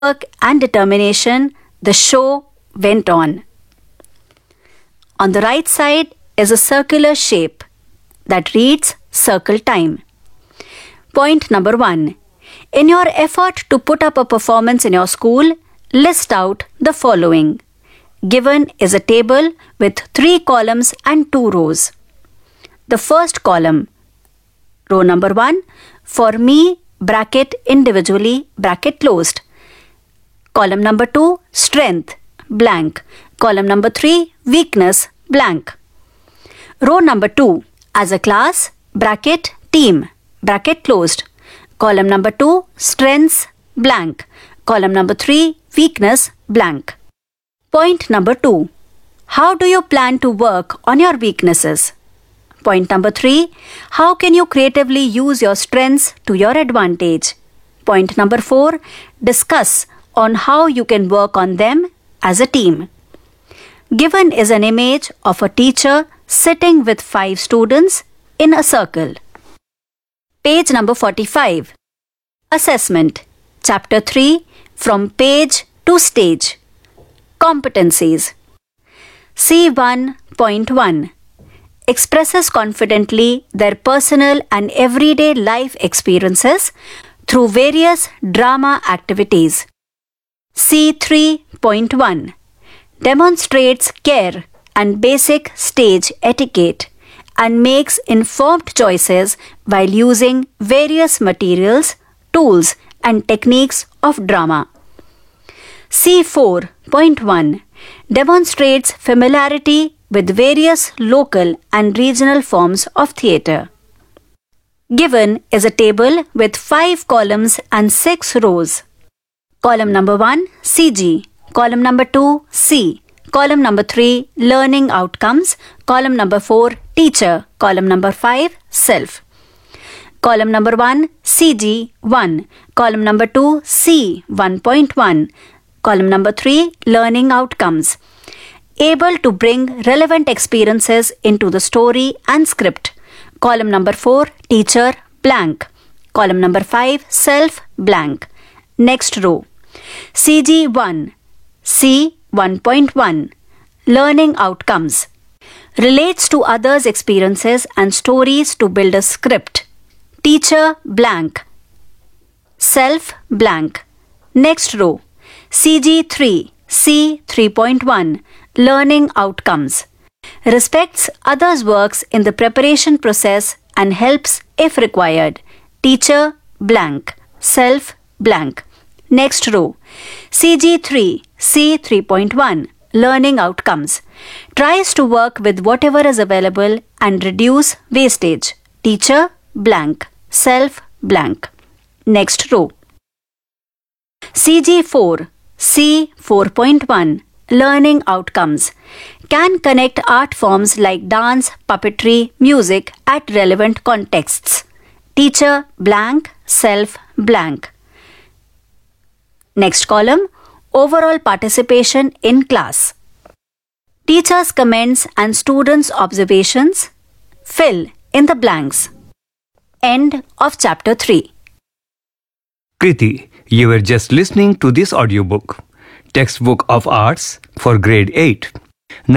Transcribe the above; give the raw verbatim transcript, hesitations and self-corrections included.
work and determination, the show went on. On the right side is a circular shape that reads Circle Time. Point number one. In your effort to put up a performance in your school, list out the following. Given is a table with three columns and two rows. The first column, row number one, for me, bracket individually, bracket closed. Column number two, strength, blank. Column number three, weakness, blank. Row number two, as a class, bracket team, bracket closed. Column number two, strengths, blank. Column number three, weakness, blank. Point number two, how do you plan to work on your weaknesses? Point number three, how can you creatively use your strengths to your advantage? Point number four, discuss on how you can work on them as a team. Given is an image of a teacher sitting with five students in a circle. Page number forty-five. Assessment. Chapter three. From page to stage. Competencies. C one point one. Expresses confidently their personal and everyday life experiences through various drama activities. C three point one. Demonstrates care and basic stage etiquette and makes informed choices while using various materials, tools, and techniques of drama. C four point one. Demonstrates familiarity with various local and regional forms of theatre. Given is a table with five columns and six rows. Column number one, C G. Column number two, C. Column number three, learning outcomes. Column number four, teacher. Column number five, self. Column number one, C G one. Column number two, C one point one. Column number three, learning outcomes. Able to bring relevant experiences into the story and script. Column number four, teacher, blank. Column number five, self, blank. Next row. C G one, C one point one. Learning outcomes. Relates to others' experiences and stories to build a script. Teacher, blank. Self, blank. Next row. C G three, C three point one. Learning outcomes. Respects others' works in the preparation process and helps if required. Teacher, blank. Self, blank. Next row. C G three, C three point one. Learning outcomes. Tries to work with whatever is available and reduce wastage. Teacher, blank. Self, blank. Next row. C G four, C four point one. Learning outcomes. Can connect art forms like dance, puppetry, music at relevant contexts. Teacher, blank. Self, blank. Next column. Overall participation in class. Teacher's comments and students' observations. Fill in the blanks. End of chapter three. Kriti, you were just listening to this audiobook, Textbook of Arts for Grade eight.